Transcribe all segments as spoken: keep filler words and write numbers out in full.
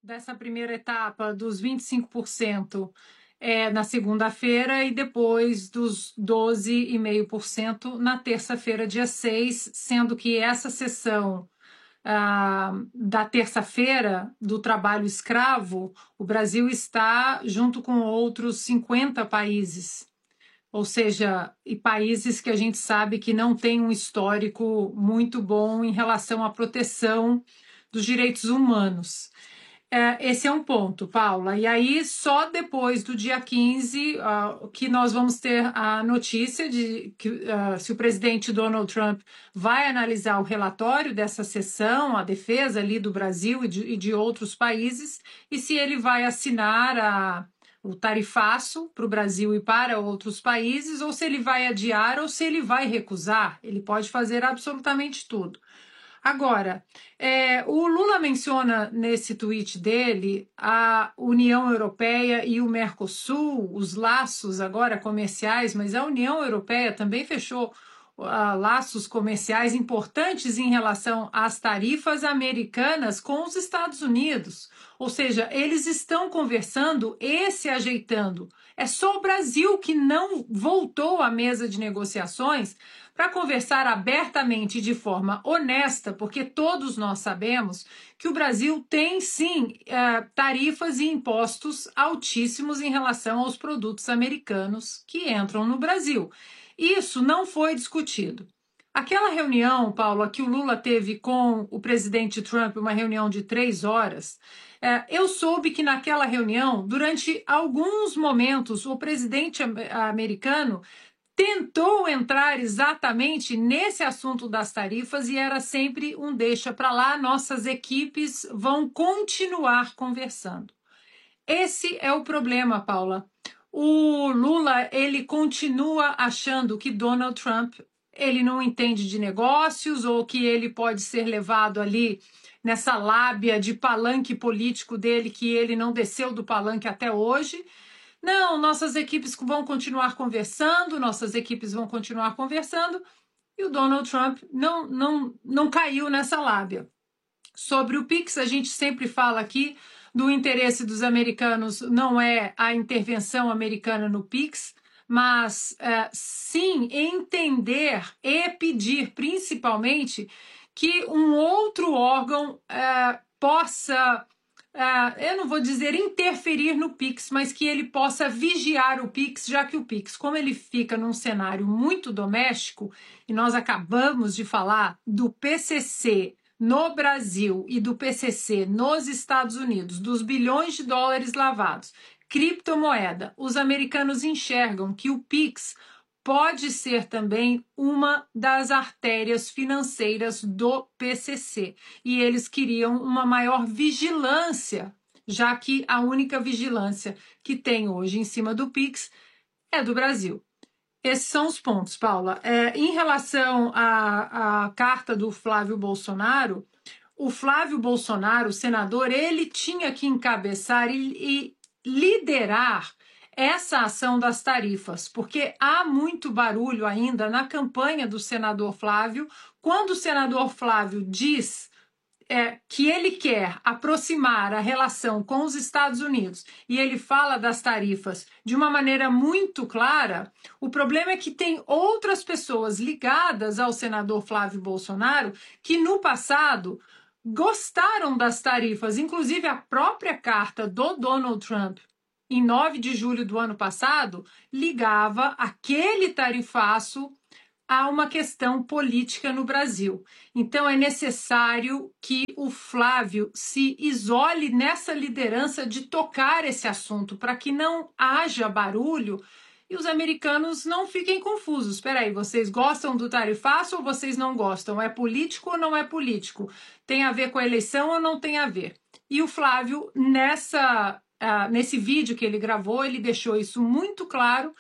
dessa primeira etapa dos vinte e cinco por cento é, na segunda-feira e depois dos doze vírgula cinco por cento na terça-feira, dia seis, sendo que essa sessão ah, da terça-feira do trabalho escravo, o Brasil está junto com outros cinquenta países, ou seja, e países que a gente sabe que não têm um histórico muito bom em relação à proteção dos direitos humanos. É, esse é um ponto, Paula. E aí, só depois do dia quinze, uh, que nós vamos ter a notícia de que uh, se o presidente Donald Trump vai analisar o relatório dessa sessão, a defesa ali do Brasil e de, e de outros países, e se ele vai assinar a, o tarifaço para o Brasil e para outros países, ou se ele vai adiar, ou se ele vai recusar. Ele pode fazer absolutamente tudo. Agora, é, o Lula menciona nesse tweet dele a União Europeia e o Mercosul, os laços agora comerciais, mas a União Europeia também fechou uh, laços comerciais importantes em relação às tarifas americanas com os Estados Unidos. Ou seja, eles estão conversando e se ajeitando. É só o Brasil que não voltou à mesa de negociações para conversar abertamente e de forma honesta, porque todos nós sabemos que o Brasil tem, sim, tarifas e impostos altíssimos em relação aos produtos americanos que entram no Brasil. Isso não foi discutido. Aquela reunião, Paula, que o Lula teve com o presidente Trump, uma reunião de três horas, eu soube que naquela reunião, durante alguns momentos, o presidente americano tentou entrar exatamente nesse assunto das tarifas e era sempre um deixa para lá, nossas equipes vão continuar conversando. Esse é o problema, Paula. O Lula, ele continua achando que Donald Trump, ele não entende de negócios ou que ele pode ser levado ali nessa lábia de palanque político dele, que ele não desceu do palanque até hoje. Não, nossas equipes vão continuar conversando, nossas equipes vão continuar conversando, e o Donald Trump não, não, não caiu nessa lábia. Sobre o Pix, a gente sempre fala aqui do interesse dos americanos, não é a intervenção americana no Pix, mas é, sim entender e pedir, principalmente, que um outro órgão é, possa... Uh, eu não vou dizer interferir no Pix, mas que ele possa vigiar o Pix, já que o Pix, como ele fica num cenário muito doméstico, e nós acabamos de falar do P C C no Brasil e do P C C nos Estados Unidos, dos bilhões de dólares lavados, criptomoeda, os americanos enxergam que o Pix pode ser também uma das artérias financeiras do P C C. E eles queriam uma maior vigilância, já que a única vigilância que tem hoje em cima do Pix é do Brasil. Esses são os pontos, Paula. É, em relação à, à carta do Flávio Bolsonaro, o Flávio Bolsonaro, o senador, ele tinha que encabeçar e, e liderar essa ação das tarifas, porque há muito barulho ainda na campanha do senador Flávio, quando o senador Flávio diz é, que ele quer aproximar a relação com os Estados Unidos e ele fala das tarifas de uma maneira muito clara, o problema é que tem outras pessoas ligadas ao senador Flávio Bolsonaro que no passado gostaram das tarifas, inclusive a própria carta do Donald Trump em nove de julho do ano passado, ligava aquele tarifaço a uma questão política no Brasil. Então, é necessário que o Flávio se isole nessa liderança de tocar esse assunto, para que não haja barulho e os americanos não fiquem confusos. Espera aí, vocês gostam do tarifaço ou vocês não gostam? É político ou não é político? Tem a ver com a eleição ou não tem a ver? E o Flávio, nessa... Uh, nesse vídeo que ele gravou, ele deixou isso muito claro.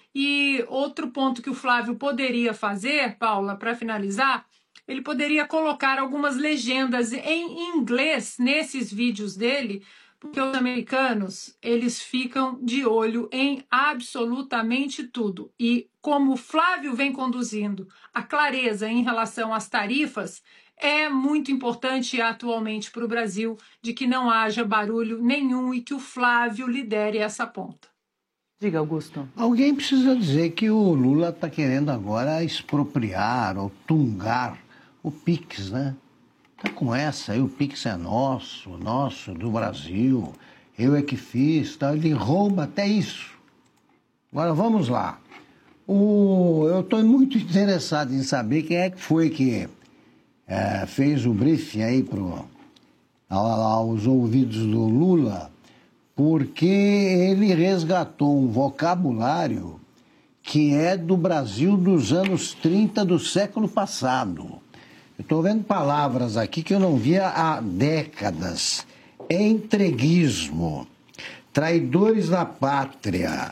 E outro ponto que o Flávio poderia fazer, Paula, para finalizar, ele poderia colocar algumas legendas em inglês nesses vídeos dele, porque os americanos, eles ficam de olho em absolutamente tudo. E como o Flávio vem conduzindo a clareza em relação às tarifas, é muito importante atualmente para o Brasil de que não haja barulho nenhum e que o Flávio lidere essa ponta. Diga, Augusto. Alguém precisa dizer que o Lula está querendo agora expropriar ou tungar o Pix, né? Tá com essa aí, o Pix é nosso, nosso, do Brasil, eu é que fiz, tá? Ele rouba até isso. Agora vamos lá. O, eu estou muito interessado em saber quem é que foi que é, fez o briefing aí pro, aos ouvidos do Lula, porque ele resgatou um vocabulário que é do Brasil dos anos trinta do século passado. Eu estou vendo palavras aqui que eu não via há décadas. Entreguismo, traidores da pátria,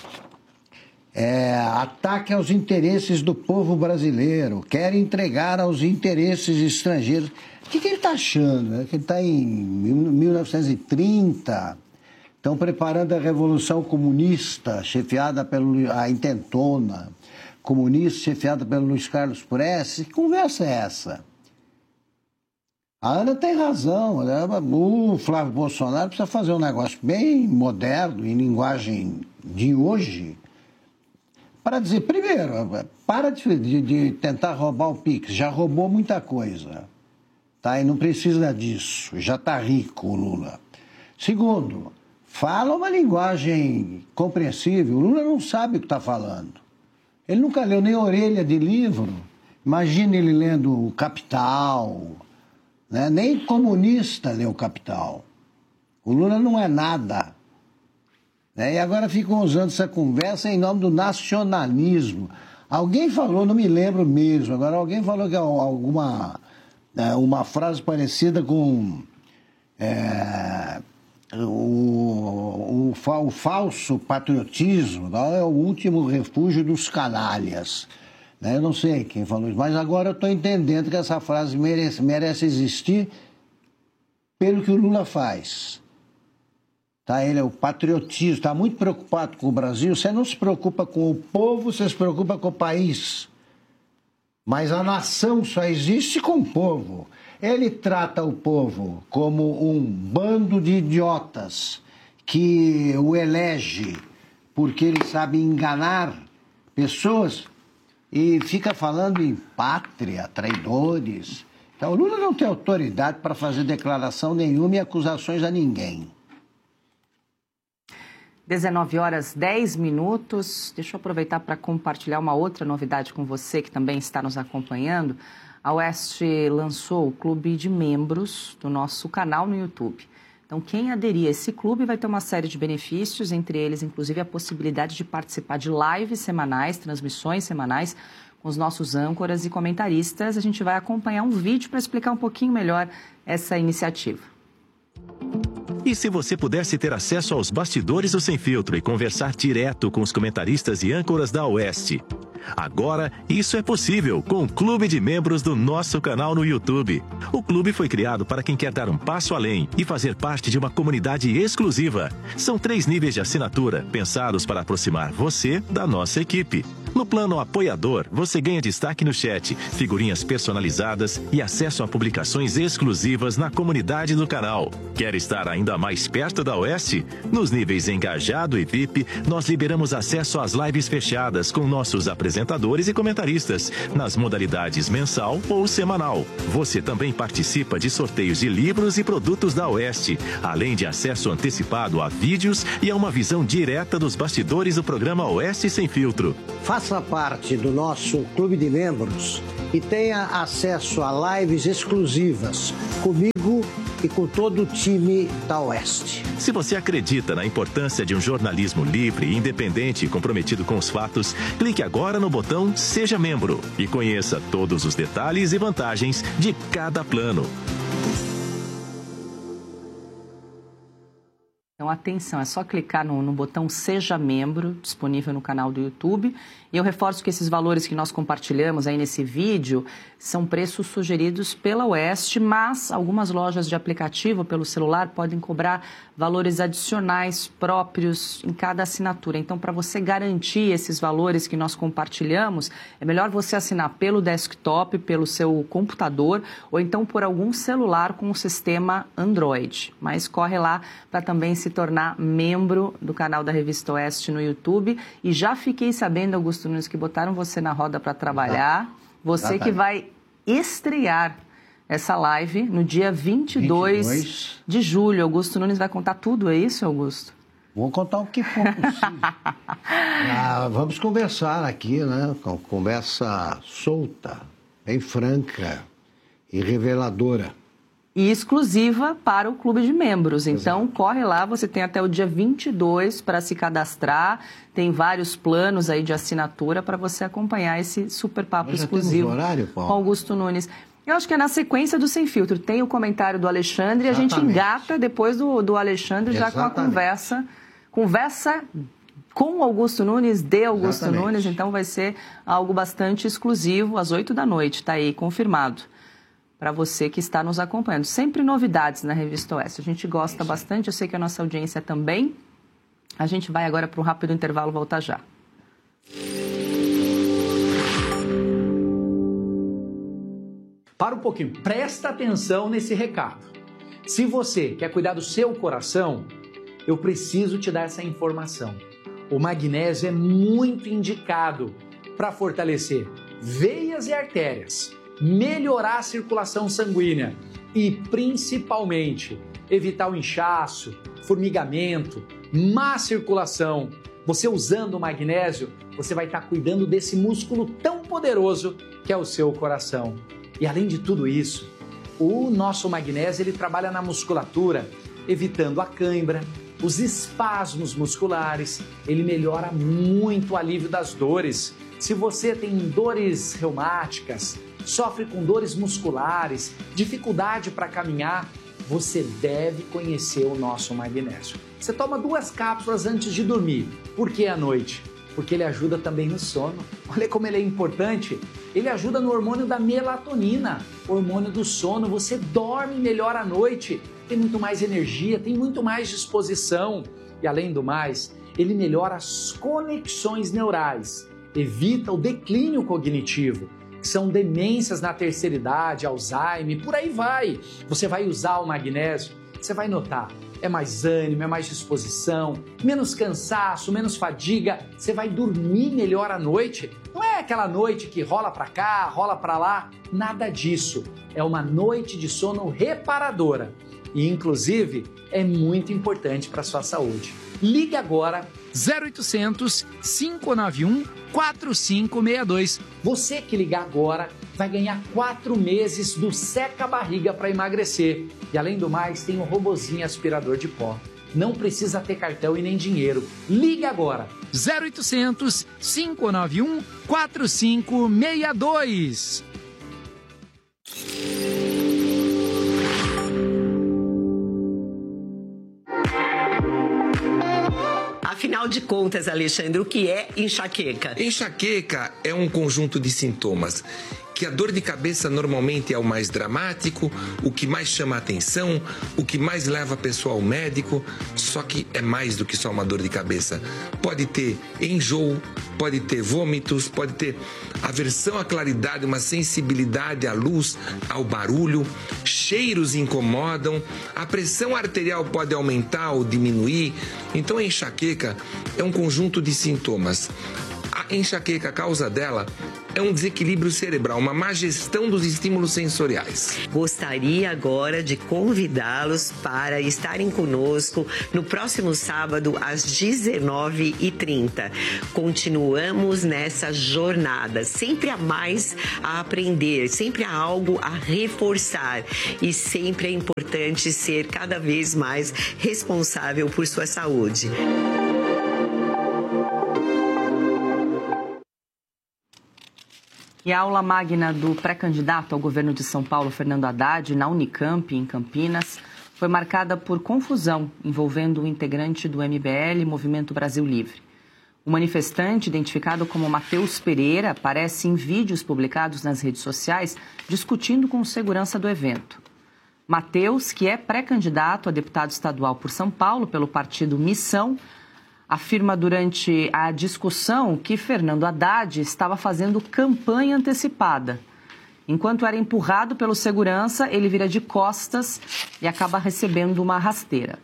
é, ataque aos interesses do povo brasileiro, quer entregar aos interesses estrangeiros. O que, que ele está achando? Né? Que ele está em mil novecentos e trinta, estão preparando a Revolução Comunista, chefiada pelo a intentona comunista, chefiada pelo Luiz Carlos Prestes. Que conversa é essa? A Ana tem razão, né? O Flávio Bolsonaro precisa fazer um negócio bem moderno, em linguagem de hoje, para dizer, primeiro, para de, de, de tentar roubar o Pix, já roubou muita coisa, tá? E não precisa disso, já está rico o Lula. Segundo, fala uma linguagem compreensível, o Lula não sabe o que está falando. Ele nunca leu nem orelha de livro, imagina ele lendo o Capital, né? Nem comunista leu o Capital. O Lula não é nada. Né? E agora ficam usando essa conversa em nome do nacionalismo. Alguém falou, não me lembro mesmo, agora alguém falou que alguma uma frase parecida com é, o, o, o falso patriotismo, não, é o último refúgio dos canalhas. Eu não sei quem falou isso, mas agora eu estou entendendo que essa frase merece, merece existir pelo que o Lula faz. Tá? Ele é o patriotismo, está muito preocupado com o Brasil. Você não se preocupa com o povo, você se preocupa com o país. Mas a nação só existe com o povo. Ele trata o povo como um bando de idiotas que o elege porque ele sabe enganar pessoas. E fica falando em pátria, traidores. Então, o Lula não tem autoridade para fazer declaração nenhuma e acusações a ninguém. dezenove horas, dez minutos. Deixa eu aproveitar para compartilhar uma outra novidade com você que também está nos acompanhando. A Oeste lançou o clube de membros do nosso canal no YouTube. Então, quem aderir a esse clube vai ter uma série de benefícios, entre eles, inclusive, a possibilidade de participar de lives semanais, transmissões semanais com os nossos âncoras e comentaristas. A gente vai acompanhar um vídeo para explicar um pouquinho melhor essa iniciativa. E se você pudesse ter acesso aos bastidores do Sem Filtro e conversar direto com os comentaristas e âncoras da Oeste? Agora, isso é possível com o Clube de Membros do nosso canal no YouTube. O clube foi criado para quem quer dar um passo além e fazer parte de uma comunidade exclusiva. São três níveis de assinatura, pensados para aproximar você da nossa equipe. No plano apoiador, você ganha destaque no chat, figurinhas personalizadas e acesso a publicações exclusivas na comunidade do canal. Quer estar ainda mais perto da Oeste? Nos níveis Engajado e V I P, nós liberamos acesso às lives fechadas com nossos apresentadores e comentaristas, nas modalidades mensal ou semanal. Você também participa de sorteios de livros e produtos da Oeste, além de acesso antecipado a vídeos e a uma visão direta dos bastidores do programa Oeste Sem Filtro. Faça parte do nosso clube de membros e tenha acesso a lives exclusivas comigo e com todo o time da Oeste. Se você acredita na importância de um jornalismo livre, independente e comprometido com os fatos, clique agora no botão Seja Membro e conheça todos os detalhes e vantagens de cada plano. Então, atenção, é só clicar no, no botão Seja Membro, disponível no canal do YouTube. E eu reforço que esses valores que nós compartilhamos aí nesse vídeo são preços sugeridos pela Oeste, mas algumas lojas de aplicativo pelo celular podem cobrar valores adicionais próprios em cada assinatura. Então, para você garantir esses valores que nós compartilhamos, é melhor você assinar pelo desktop, pelo seu computador, ou então por algum celular com o sistema Android. Mas corre lá para também se tornar membro do canal da Revista Oeste no YouTube. E já fiquei sabendo, Augusto Nunes, que botaram você na roda para trabalhar. Você Exatamente. que vai estrear essa live no dia vinte e dois, vinte e dois de julho. Augusto Nunes vai contar tudo, é isso, Augusto? Vou contar o que for possível. ah, vamos conversar aqui, né? Conversa solta, bem franca e reveladora. E exclusiva para o clube de membros. Então, Exato. Corre lá, você tem até o dia vinte e dois para se cadastrar. Tem vários planos aí de assinatura para você acompanhar esse super papo Nós já exclusivo temos horário, Paulo? com Augusto Nunes. Eu acho que é na sequência do Sem Filtro. Tem o comentário do Alexandre e a gente engata depois do, do Alexandre já Exatamente. com a conversa. Conversa com Augusto Nunes, de Augusto Exatamente. Nunes. Então, vai ser algo bastante exclusivo às oito da noite. Está aí, confirmado. Para você que está nos acompanhando. Sempre novidades na Revista Oeste. A gente gosta bastante, eu sei que a nossa audiência também. A gente vai agora para um rápido intervalo, volta já. Para um pouquinho, presta atenção nesse recado. Se você quer cuidar do seu coração, eu preciso te dar essa informação. O magnésio é muito indicado para fortalecer veias e artérias, melhorar a circulação sanguínea e, principalmente, evitar o inchaço, formigamento, má circulação. Você usando o magnésio, você vai estar cuidando desse músculo tão poderoso que é o seu coração. E além de tudo isso, o nosso magnésio ele trabalha na musculatura, evitando a cãibra, os espasmos musculares, ele melhora muito o alívio das dores. Se você tem dores reumáticas, sofre com dores musculares, dificuldade para caminhar, você deve conhecer o nosso magnésio. Você toma duas cápsulas antes de dormir. Por que à noite? Porque ele ajuda também no sono. Olha como ele é importante. Ele ajuda no hormônio da melatonina, hormônio do sono. Você dorme melhor à noite, tem muito mais energia, tem muito mais disposição. E além do mais, ele melhora as conexões neurais, evita o declínio cognitivo, que são demências na terceira idade, Alzheimer, por aí vai. Você vai usar o magnésio, você vai notar, é mais ânimo, é mais disposição, menos cansaço, menos fadiga, você vai dormir melhor à noite. Não é aquela noite que rola para cá, rola para lá, nada disso. É uma noite de sono reparadora e, inclusive, é muito importante para a sua saúde. Ligue agora zero oitocentos, cinco nove um, quatro cinco seis dois. Você que ligar agora vai ganhar quatro meses do Seca Barriga para emagrecer. E além do mais, tem um robozinho aspirador de pó. Não precisa ter cartão e nem dinheiro. Ligue agora. zero oitocentos, cinco nove um, quatro cinco seis dois. Afinal de contas, Alexandre, o que é enxaqueca? Enxaqueca é um conjunto de sintomas que a dor de cabeça normalmente é o mais dramático, o que mais chama a atenção, o que mais leva a pessoa ao médico, só que é mais do que só uma dor de cabeça. Pode ter enjoo, pode ter vômitos, pode ter aversão à claridade, uma sensibilidade à luz, ao barulho, cheiros incomodam, a pressão arterial pode aumentar ou diminuir. Então a enxaqueca é um conjunto de sintomas. A enxaqueca, a causa dela é um desequilíbrio cerebral, uma má gestão dos estímulos sensoriais. Gostaria agora de convidá-los para estarem conosco no próximo sábado às dezenove e trinta. Continuamos nessa jornada, sempre há mais a aprender, sempre há algo a reforçar e sempre é importante ser cada vez mais responsável por sua saúde. E a aula magna do pré-candidato ao governo de São Paulo, Fernando Haddad, na Unicamp, em Campinas, foi marcada por confusão envolvendo um integrante do M B L, Movimento Brasil Livre. O manifestante, identificado como Matheus Pereira, aparece em vídeos publicados nas redes sociais discutindo com segurança do evento. Matheus, que é pré-candidato a deputado estadual por São Paulo pelo partido Missão, afirma durante a discussão que Fernando Haddad estava fazendo campanha antecipada. Enquanto era empurrado pelo segurança, ele vira de costas e acaba recebendo uma rasteira.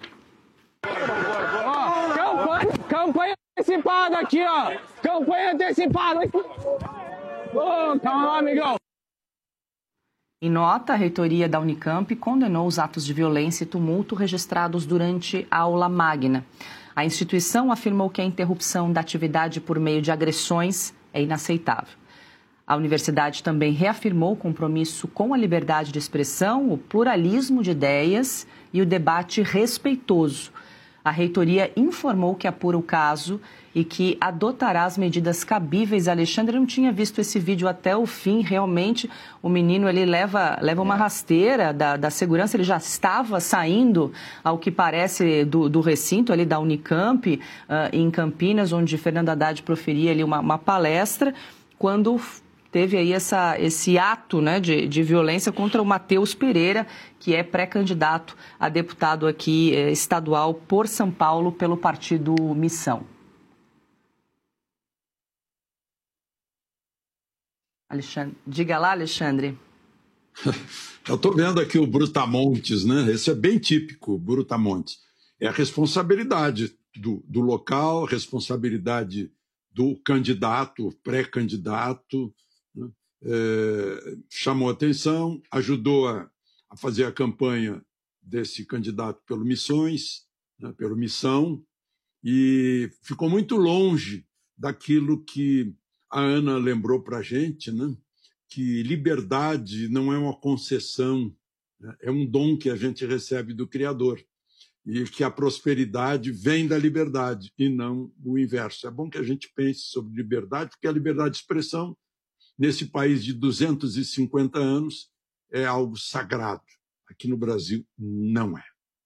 Ó, campanha, campanha antecipada aqui, ó. Campanha antecipada aqui. Ô, calma lá, amigão. Em nota, a reitoria da Unicamp condenou os atos de violência e tumulto registrados durante a aula magna. A instituição afirmou que a interrupção da atividade por meio de agressões é inaceitável. A universidade também reafirmou o compromisso com a liberdade de expressão, o pluralismo de ideias e o debate respeitoso. A reitoria informou que apura o caso e que adotará as medidas cabíveis. Alexandre, eu não tinha visto esse vídeo até o fim. Realmente, o menino ele leva, leva uma rasteira da, da segurança. Ele já estava saindo, ao que parece, do, do recinto ali da Unicamp, uh, em Campinas, onde Fernando Haddad proferia ali uma, uma palestra, quando teve aí essa, esse ato, né, de, de violência contra o Matheus Pereira, que é pré-candidato a deputado aqui eh, estadual por São Paulo pelo partido Missão. Alexandre, diga lá, Alexandre. Eu estou vendo aqui o Brutamontes, né? Esse é bem típico, Brutamontes. É a responsabilidade do, do local, responsabilidade do candidato, pré-candidato, né? É, chamou atenção, ajudou a, a fazer a campanha desse candidato pelo Missões, né? Pelo Missão, e ficou muito longe daquilo que a Ana lembrou para a gente, né? Que liberdade não é uma concessão, né? É um dom que a gente recebe do Criador, e que a prosperidade vem da liberdade e não o inverso. É bom que a gente pense sobre liberdade, porque a liberdade de expressão, nesse país de duzentos e cinquenta anos, é algo sagrado. Aqui no Brasil, não é.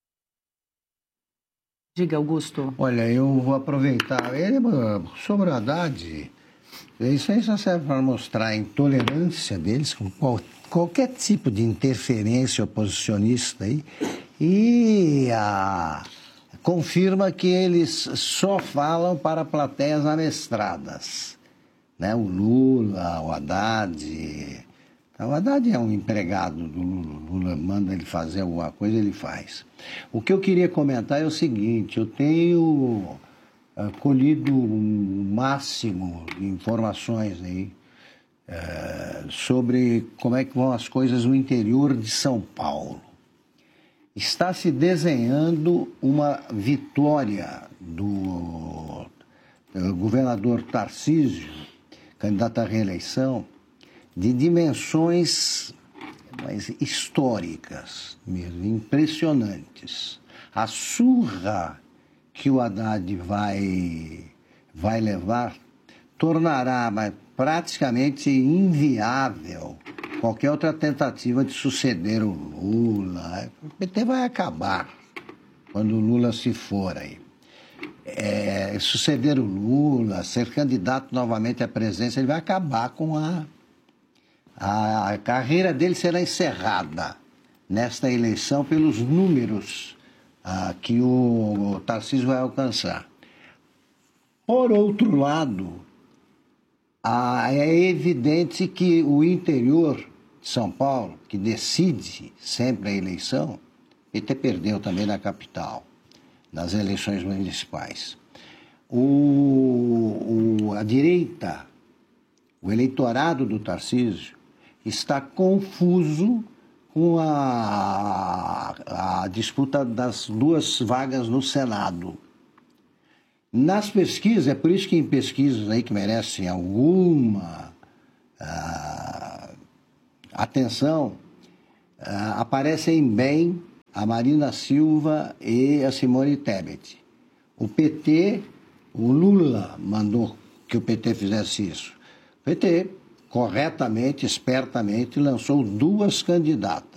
Diga, Augusto. Olha, eu vou aproveitar. Ele, sobre o Haddad, isso aí só serve para mostrar a intolerância deles com qual, qualquer tipo de interferência oposicionista aí. E a, confirma que eles só falam para plateias amestradas, né? O Lula, o Haddad. O Haddad é um empregado do Lula, o Lula manda ele fazer alguma coisa, ele faz. O que eu queria comentar é o seguinte: eu tenho uh, colhido o máximo de informações aí uh, sobre como é que vão as coisas no interior de São Paulo. Está se desenhando uma vitória do, do governador Tarcísio, candidato à reeleição, de dimensões mas, históricas, mesmo, impressionantes. A surra que o Haddad vai, vai levar tornará mas, praticamente inviável qualquer outra tentativa de suceder o Lula. O P T vai acabar quando o Lula se for aí. É, suceder o Lula, ser candidato novamente à presidência, ele vai acabar com a... A, a carreira dele será encerrada nesta eleição pelos números ah, que o, o Tarcísio vai alcançar. Por outro lado, ah, é evidente que o interior de São Paulo, que decide sempre a eleição, o P T perdeu também na capital, nas eleições municipais. O, o, a direita, o eleitorado do Tarcísio, está confuso com a, a disputa das duas vagas no Senado. Nas pesquisas, é por isso que em pesquisas aí que merecem alguma uh, atenção, uh, aparecem bem a Marina Silva e a Simone Tebet. O P T, o Lula mandou que o P T fizesse isso. O P T, corretamente, espertamente, lançou duas candidatas.